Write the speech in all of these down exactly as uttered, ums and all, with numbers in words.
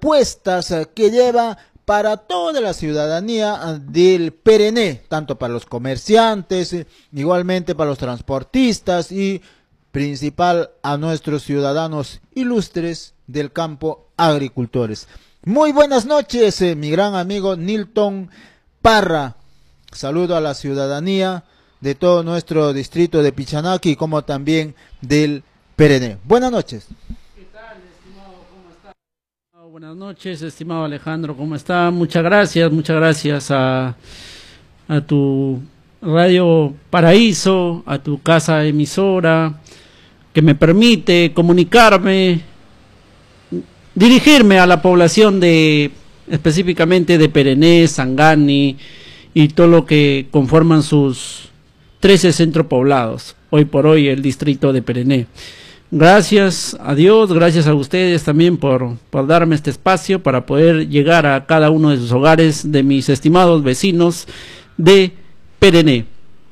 propuestas que lleva para toda la ciudadanía del Perené, tanto para los comerciantes, igualmente para los transportistas y principal a nuestros ciudadanos ilustres del campo, agricultores. Muy buenas noches, eh, mi gran amigo Nilton Parra. Saludo a la ciudadanía de todo nuestro distrito de Pichanaki, como también del Perené. Buenas noches. ¿Qué tal, estimado? ¿Cómo está? Buenas noches, estimado Alejandro, ¿cómo está? Muchas gracias, muchas gracias a, a tu Radio Paraíso, a tu casa emisora, que me permite comunicarme, dirigirme a la población de, específicamente de Perené, Sangani y todo lo que conforman sus trece centros poblados, hoy por hoy el distrito de Perené. Gracias a Dios, gracias a ustedes también por, por darme este espacio para poder llegar a cada uno de sus hogares, de mis estimados vecinos de Perené.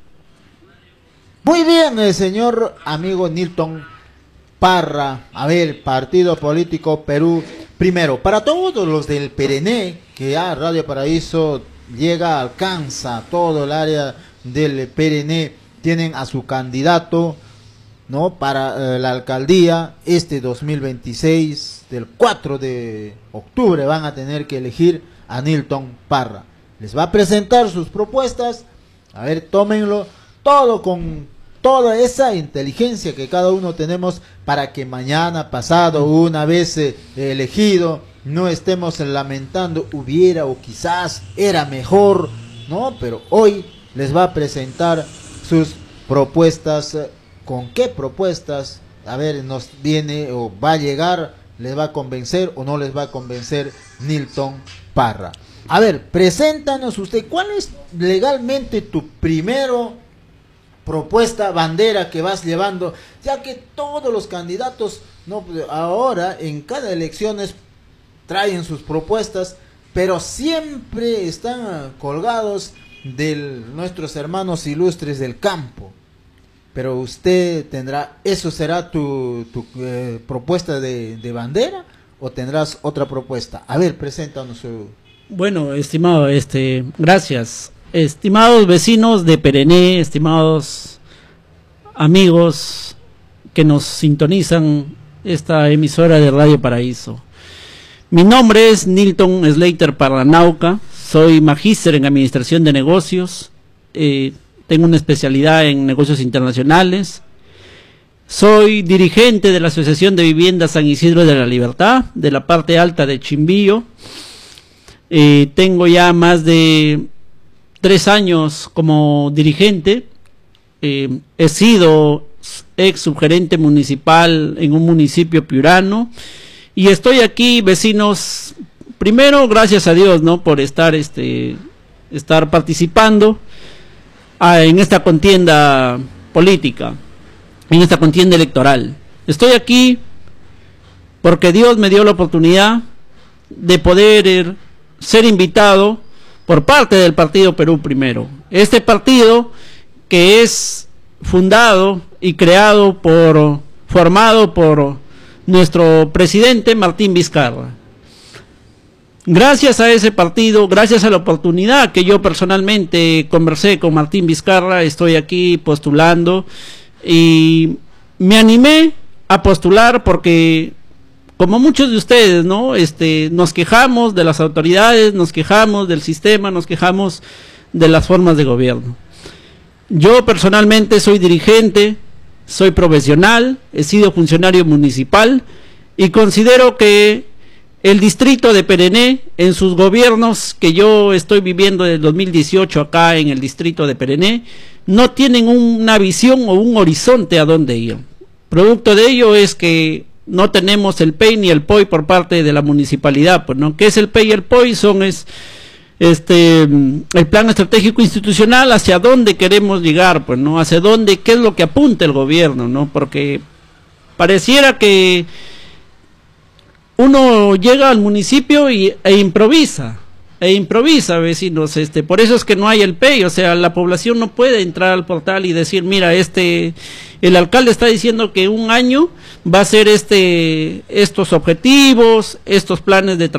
Muy bien, el señor amigo Nilton Parra. A ver, Partido Político Perú Primero. Para todos los del Perené, que ya Radio Paraíso llega, alcanza todo el área del Perené, tienen a su candidato, ¿no?, para eh, la alcaldía este dos mil veintiséis, del cuatro de octubre van a tener que elegir a Nilton Parra. Les va a presentar sus propuestas, a ver, tómenlo todo con toda esa inteligencia que cada uno tenemos para que mañana, pasado, una vez eh, elegido, no estemos lamentando hubiera o quizás era mejor, ¿no? Pero hoy les va a presentar sus propuestas. ¿Con qué propuestas? A ver, nos viene o va a llegar, les va a convencer o no les va a convencer Nilton Parra. A ver, preséntanos usted, ¿cuál es legalmente tu primero propuesta, bandera que vas llevando? Ya que todos los candidatos, no, ahora en cada elecciones traen sus propuestas, pero siempre están colgados de nuestros hermanos ilustres del campo. Pero usted tendrá, ¿eso será tu, tu eh, propuesta de, de bandera o tendrás otra propuesta? A ver, preséntanos su... Bueno, estimado, este, gracias. Estimados vecinos de Perené, estimados amigos que nos sintonizan esta emisora de Radio Paraíso. Mi nombre es Nilton Slater Parranauca, soy magíster en Administración de Negocios, eh, tengo una especialidad en negocios internacionales, soy dirigente de la Asociación de Viviendas San Isidro de la Libertad, de la parte alta de Chimbillo. Eh, tengo ya más de tres años como dirigente, eh, he sido ex subgerente municipal en un municipio piurano y estoy aquí, vecinos, primero gracias a Dios, ¿no?, por estar, este, estar participando ah, en esta contienda política, en esta contienda electoral. Estoy aquí porque Dios me dio la oportunidad de poder eh, ser invitado por parte del Partido Perú Primero. Este partido que es fundado y creado por, formado por nuestro presidente Martín Vizcarra. Gracias a ese partido, gracias a la oportunidad que yo personalmente conversé con Martín Vizcarra, estoy aquí postulando y me animé a postular porque, como muchos de ustedes, ¿no?, este, nos quejamos de las autoridades, nos quejamos del sistema, nos quejamos de las formas de gobierno. Yo personalmente soy dirigente, soy profesional, he sido funcionario municipal y considero que el distrito de Perené, en sus gobiernos que yo estoy viviendo desde el dos mil dieciocho acá en el distrito de Perené, no tienen una visión o un horizonte a dónde ir. Producto de ello es que no tenemos el P E I ni el P O I por parte de la municipalidad, pues, ¿no? ¿Qué es el P E I y el P O I? Son es este el plan estratégico institucional, hacia dónde queremos llegar, pues, ¿no? Hacia dónde, qué es lo que apunta el gobierno, ¿no? Porque pareciera que uno llega al municipio y, e improvisa, e improvisa, vecinos, este, por eso es que no hay el P E I, o sea, la población no puede entrar al portal y decir, mira, este, el alcalde está diciendo que un año va a ser este, estos objetivos, estos planes de trabajo.